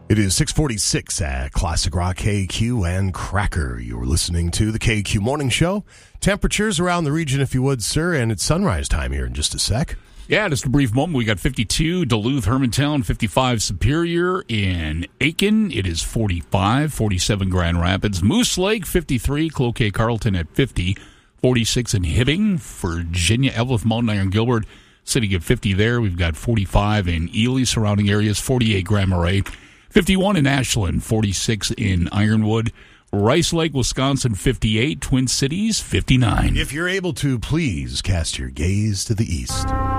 It is 6:46 at Classic Rock KQ and Cracker. You're listening to the KQ Morning Show. Temperatures around the region, if you would, sir, and it's sunrise time here in just a sec. Yeah, just a brief moment. We got 52, Duluth, Hermantown, 55, Superior. In Aiken, it is 45, 47, Grand Rapids. Moose Lake, 53, Cloquet, Carleton at 50, 46 in Hibbing. Virginia, Evelyn, Mountain Iron, Gilbert, sitting at 50 there. We've got 45 in Ely, surrounding areas, 48, Grand Marais. 51 in Ashland, 46 in Ironwood. Rice Lake, Wisconsin, 58. Twin Cities, 59. If you're able to, please cast your gaze to the east.